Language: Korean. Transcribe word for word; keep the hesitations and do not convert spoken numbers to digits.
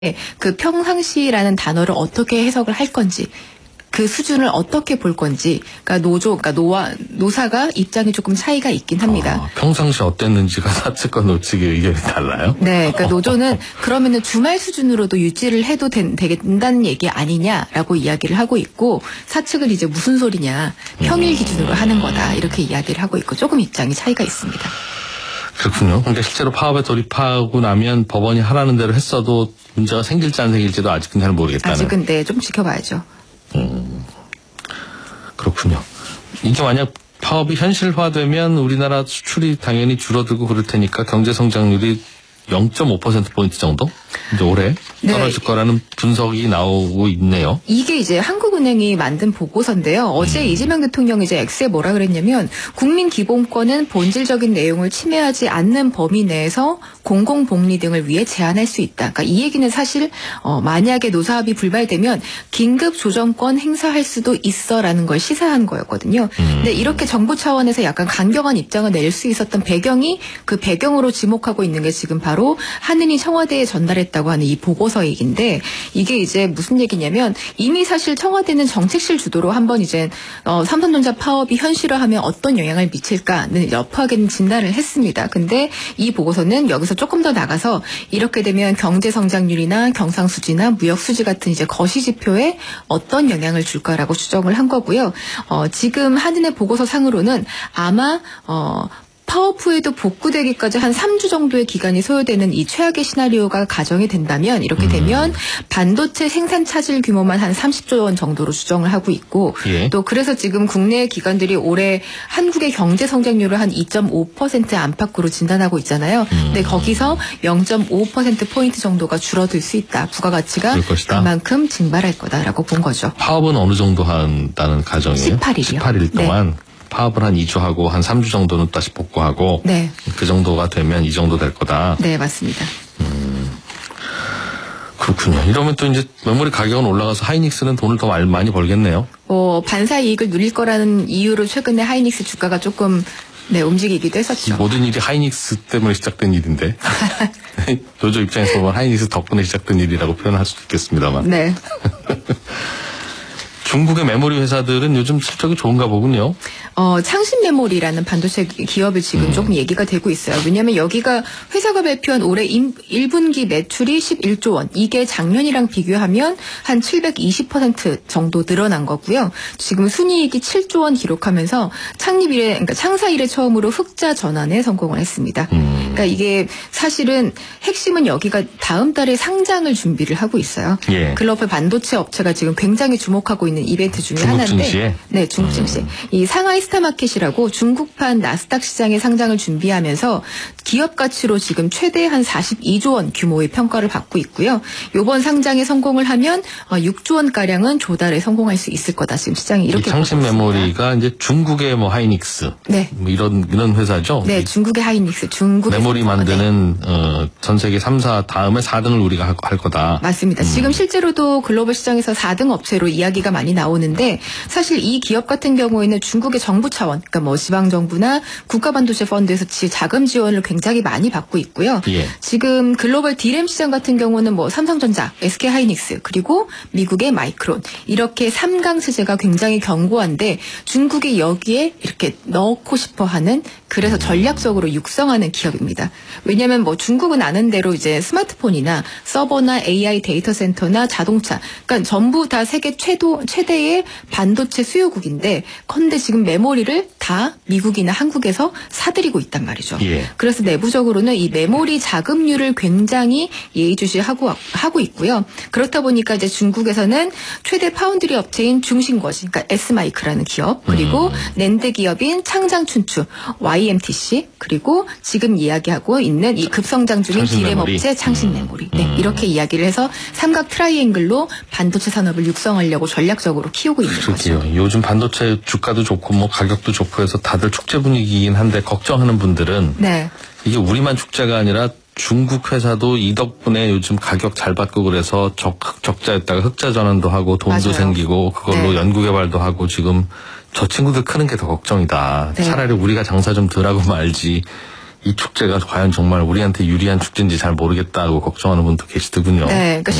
그 평상시라는 단어를 어떻게 해석을 할 건지, 그 수준을 어떻게 볼 건지, 그러니까 노조, 그러니까 노와 노사가 입장이 조금 차이가 있긴 합니다. 아, 평상시 어땠는지가 사측과 노측의 의견이 달라요? 네, 그러니까 노조는 그러면은 주말 수준으로도 유지를 해도 된, 되겠다는 얘기 아니냐라고 이야기를 하고 있고, 사측은 이제 무슨 소리냐, 평일 기준으로 하는 거다 이렇게 이야기를 하고 있고, 조금 입장이 차이가 있습니다. 그렇군요. 그러니까 실제로 파업에 돌입하고 나면 법원이 하라는 대로 했어도 문제가 생길지 안 생길지도 아직은 잘 모르겠다는. 아직은 네, 좀 지켜봐야죠. 음, 그렇군요. 이게 만약 파업이 현실화되면 우리나라 수출이 당연히 줄어들고 그럴 테니까 경제 성장률이 영 점 오 퍼센트포인트 정도? 이제 올해 떨어질 네. 거라는 분석이 나오고 있네요. 이게 이제 한국은행이 만든 보고서인데요. 어제 음. 이재명 대통령이 이제 X에 뭐라 그랬냐면, 국민 기본권은 본질적인 내용을 침해하지 않는 범위 내에서 공공복리 등을 위해 제한할 수 있다. 그러니까 이 얘기는 사실 어, 만약에 노사합이 불발되면 긴급 조정권 행사할 수도 있어라는 걸 시사한 거였거든요. 음. 근데 이렇게 정부 차원에서 약간 강경한 입장을 낼 수 있었던 배경이, 그 배경으로 지목하고 있는 게 지금 바로 한은희 청와대에 전달했다고 하는 이 보고서 얘기인데, 이게 이제 무슨 얘기냐면, 이미 사실 청와대는 정책실 주도로 한번 이제 어, 삼성전자 파업이 현실화하면 어떤 영향을 미칠까는 러프하게 진단을 했습니다. 근데 이 보고서는 여기서 조금 더 나가서 이렇게 되면 경제 성장률이나 경상수지나 무역수지 같은 이제 거시지표에 어떤 영향을 줄까라고 추정을 한 거고요. 어, 지금 한은의 보고서 상으로는 아마 어, 파업 후에도 복구되기까지 한 삼 주 정도의 기간이 소요되는 이 최악의 시나리오가 가정이 된다면, 이렇게 되면 음. 반도체 생산 차질 규모만 한 삼십조 원 정도로 추정을 하고 있고, 예. 또 그래서 지금 국내 기관들이 올해 한국의 경제 성장률을 한 이 점 오 퍼센트 안팎으로 진단하고 있잖아요. 음. 근데 거기서 영 점 오 퍼센트포인트 정도가 줄어들 수 있다. 부가가치가 그만큼 증발할 거다라고 본 거죠. 파업은 어느 정도 한다는 가정이에요? 십팔 일이요. 십팔 일 동안. 네. 파업을 한 이 주 하고 한 삼 주 정도는 다시 복구하고 네. 그 정도가 되면 이 정도 될 거다. 네, 맞습니다. 음, 그렇군요. 이러면 또 이제 메모리 가격은 올라가서 하이닉스는 돈을 더 많이 벌겠네요. 어, 반사 이익을 누릴 거라는 이유로 최근에 하이닉스 주가가 조금 네, 움직이기도 했었죠. 모든 일이 하이닉스 때문에 시작된 일인데 노조 입장에서 보면 하이닉스 덕분에 시작된 일이라고 표현할 수도 있겠습니다만. 네. 중국의 메모리 회사들은 요즘 실적이 좋은가 보군요. 어, 창신 메모리라는 반도체 기업을 지금 음. 조금 얘기가 되고 있어요. 왜냐하면 여기가 회사가 발표한 올해 일 분기 매출이 십일조 원. 이게 작년이랑 비교하면 한 칠백이십 퍼센트 정도 늘어난 거고요. 지금 순이익이 칠조 원 기록하면서 창립 이래, 그러니까 창사 이래 처음으로 흑자 전환에 성공을 했습니다. 음. 그러니까 이게 사실은 핵심은 여기가 다음 달에 상장을 준비를 하고 있어요. 예. 글로벌 반도체 업체가 지금 굉장히 주목하고 있는 이벤트 중에 중국 하나인데, 증시에? 네, 중국 증시. 음. 이 상하이 스타마켓이라고 중국판 나스닥 시장에 상장을 준비하면서 기업 가치로 지금 최대 한 사십이조 원 규모의 평가를 받고 있고요. 이번 상장에 성공을 하면 육조 원 가량은 조달에 성공할 수 있을 거다. 지금 시장이 이렇게. 이 창신 메모리가 이제 중국의 뭐 하이닉스, 네, 뭐 이런 이런 회사죠. 네, 중국의 하이닉스, 중국의 메모리 만드는 네. 어, 전 세계 삼 사 다음에 사 등을 우리가 할, 할 거다. 맞습니다. 음. 지금 실제로도 글로벌 시장에서 사 등 업체로 이야기가 많이 나오는데, 사실 이 기업 같은 경우에는 중국의 정부 차원, 그러니까 뭐 지방 정부나 국가반도체 펀드에서 자금 지원을 굉장히 많이 받고 있고요. 예. 지금 글로벌 디램 시장 같은 경우는 뭐 삼성전자, 에스케이하이닉스, 그리고 미국의 마이크론, 이렇게 삼강 체제가 굉장히 견고한데 중국이 여기에 이렇게 넣고 싶어하는, 그래서 전략적으로 육성하는 기업입니다. 왜냐하면 뭐 중국은 아는 대로 이제 스마트폰이나 서버나 에이아이 데이터 센터나 자동차, 그러니까 전부 다 세계 최도 최대의 반도체 수요국인데, 컨대 지금 메모리를 다 미국이나 한국에서 사들이고 있단 말이죠. 예. 그래서 내부적으로는 이 메모리 자금률을 굉장히 예의주시하고 하고 있고요. 그렇다 보니까 이제 중국에서는 최대 파운드리 업체인 중심거지, 그러니까 S마이크라는 기업, 그리고 음. 낸드 기업인 창장춘추, 와이엠티씨, 그리고 지금 이야기하고 있는 이 급성장 중인 디램 업체 창신 메모리. 네, 음. 이렇게 이야기를 해서 삼각 트라이앵글로 반도체 산업을 육성하려고 전략적으로 키우고 있는 그렇게요. 거죠. 요즘 반도체 주가도 좋고 뭐 가격도 좋고 해서 다들 축제 분위기이긴 한데, 걱정하는 분들은 네. 이게 우리만 축제가 아니라 중국 회사도 이 덕분에 요즘 가격 잘 받고 그래서 적, 적자였다가 흑자 전환도 하고 돈도 맞아요. 생기고 그걸로 네. 연구개발도 하고, 지금 저 친구들 크는 게 더 걱정이다. 네. 차라리 우리가 장사 좀 덜 하고 말지 이 축제가 과연 정말 우리한테 유리한 축제인지 잘 모르겠다고 걱정하는 분도 계시더군요. 네, 그러니까